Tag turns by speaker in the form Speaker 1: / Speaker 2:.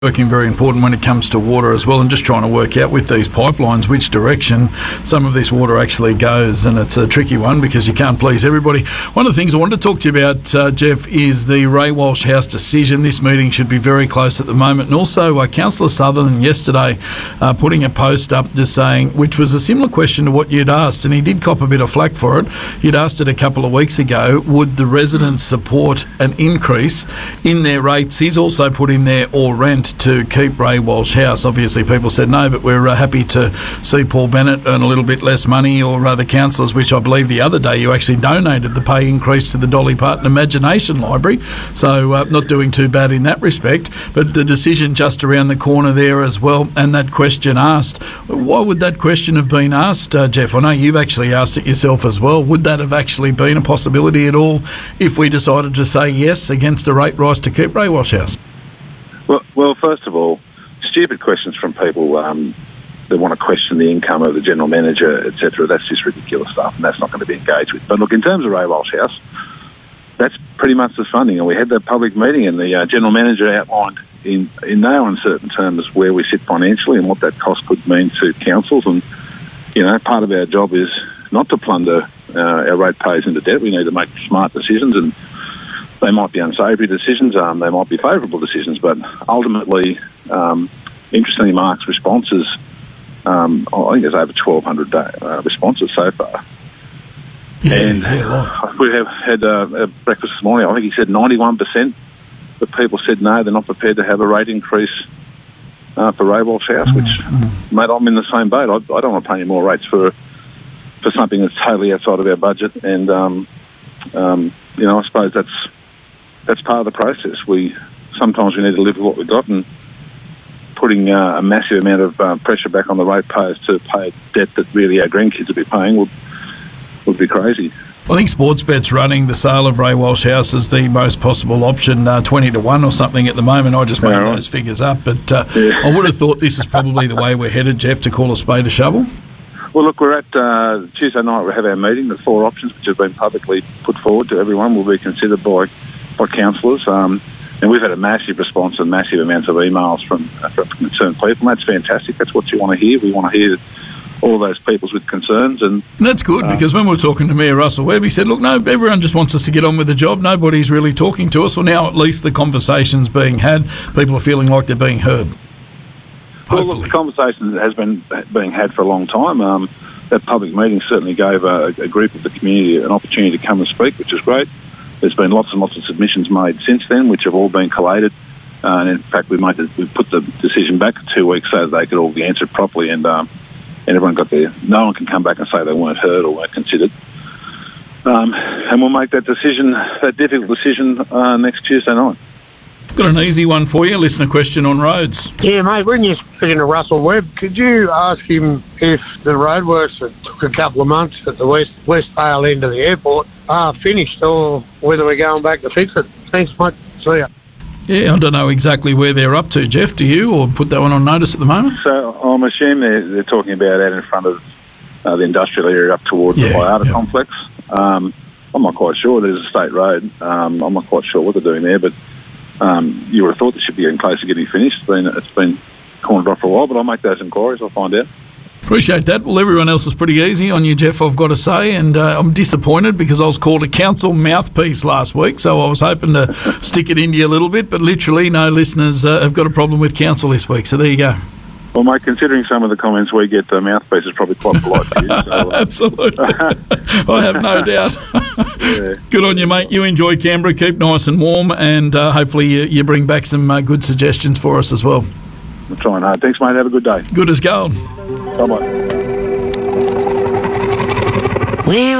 Speaker 1: Working very important when it comes to water as well, and just trying to work out with these pipelines which direction some of this water actually goes, and it's a tricky one because you can't please everybody. One of the things I wanted to talk to you about, Jeff, is the Ray Walsh House decision. This meeting should be very close at the moment, and also Councillor Sutherland yesterday putting a post up just saying, which was a similar question to what you'd asked, and he did cop a bit of flack for it. You'd asked it a couple of weeks ago, would the residents support an increase in their rates? He's also put in there or rent to keep Ray Walsh House. Obviously people said no, but we're happy to see Paul Bennett earn a little bit less money, or other councillors, which I believe the other day you actually donated the pay increase to the Dolly Parton Imagination Library, so not doing too bad in that respect. But the decision just around the corner there as well, and that question asked, why would that question have been asked, Jeff? I know you've actually asked it yourself as well. Would that have actually been a possibility at all if we decided to say yes against a rate rise to keep Ray Walsh House?
Speaker 2: Well, first of all, stupid questions from people that want to question the income of the general manager, etc. That's just ridiculous stuff, and that's not going to be engaged with. But look, in terms of Ray Walsh House, that's pretty much the funding. And we had that public meeting, and the general manager outlined in no uncertain terms where we sit financially and what that cost could mean to councils. And, you know, part of our job is not to plunder our ratepayers into debt. We need to make smart decisions, and they might be unsavoury decisions, they might be favourable decisions, but ultimately, interestingly, Mark's responses, I think there's over 1,200 responses so far. We have had a breakfast this morning. I think he said 91% of people said no, they're not prepared to have a rate increase for Ray Walsh House, which, mate, I'm in the same boat. I don't want to pay any more rates for something that's totally outside of our budget, and, you know, I suppose that's part of the process. Sometimes we need to live with what we've got, and putting a massive amount of pressure back on the ratepayers to pay a debt that really our grandkids will be paying would be crazy.
Speaker 1: I think Sportsbet's running the sale of Ray Walsh House as the most possible option, 20-1 or something at the moment. I just made those figures up, but I would have thought this is probably the way we're headed, Jeff, to call a spade a shovel. Well,
Speaker 2: look, we're at Tuesday night. We have our meeting. The 4 options which have been publicly put forward to everyone will be considered by councillors, and we've had a massive response and massive amounts of emails from concerned people, and that's fantastic. That's what you want to hear. We want to hear all those peoples with concerns, and
Speaker 1: that's good, because when we were talking to Mayor Russell Webb, he said, look, no, everyone just wants us to get on with the job. Nobody's really talking to us. Well, now at least the conversation's being had. People are feeling like they're being heard.
Speaker 2: Well, look, the conversation has been being had for a long time. That public meeting certainly gave a group of the community an opportunity to come and speak, which is great. There's been lots and lots of submissions made since then, which have all been collated. And in fact, we put the decision back 2 weeks so that they could all be answered properly, and everyone got there. No one can come back and say they weren't heard or weren't considered. And we'll make that decision, that difficult decision, next Tuesday night.
Speaker 1: Got an easy one for you. Listener question on roads.
Speaker 3: Yeah, mate, when you're speaking to Russell Webb, could you ask him if the roadworks that took a couple of months at the West Vale end of the airport are finished, or whether we're going back to fix it? Thanks, mate. See ya.
Speaker 1: Yeah, I don't know exactly where they're up to, Jeff. Do you, or put that one on notice at the moment?
Speaker 2: So I'm assuming they're talking about out in front of the industrial area up towards the IATA complex. I'm not quite sure. There's a state road. I'm not quite sure what they're doing there, but you would have thought they should be getting close to getting finished. It's been cornered off for a while, but I'll make those inquiries. I'll find out.
Speaker 1: Appreciate that. Well, everyone else is pretty easy on you, Jeff, I've got to say, and I'm disappointed because I was called a council mouthpiece last week, so I was hoping to stick it into you a little bit, but literally no listeners have got a problem with council this week, so there you go.
Speaker 2: Well, mate, considering some of the comments we get, the mouthpiece is probably quite polite to you. So,
Speaker 1: absolutely. I have no doubt.
Speaker 2: Yeah.
Speaker 1: Good on you, mate. You enjoy Canberra. Keep nice and warm, and hopefully you bring back some good suggestions for us as well.
Speaker 2: I'm trying hard. Thanks, mate. Have a good day.
Speaker 1: Good as gold.
Speaker 2: Bye-bye.